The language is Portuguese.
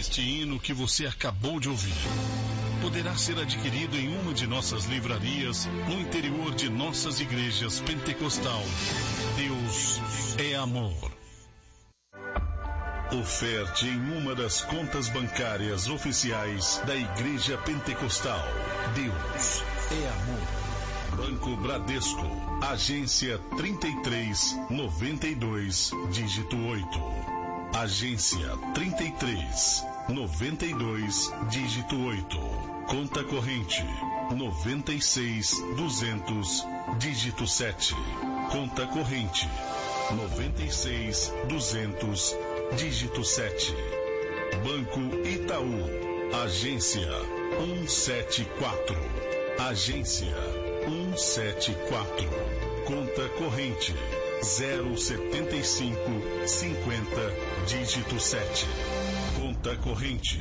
Este hino que você acabou de ouvir poderá ser adquirido em uma de nossas livrarias no interior de nossas igrejas pentecostal. Deus é amor. Oferte em uma das contas bancárias oficiais da Igreja Pentecostal. Deus é amor. Banco Bradesco, agência 3392, dígito 8. Agência 3392, dígito 8. Conta corrente 96200, dígito 7. Conta corrente 96200, dígito 7. Banco Itaú, agência 174. Agência 174. Conta corrente 07550, dígito 7. Conta corrente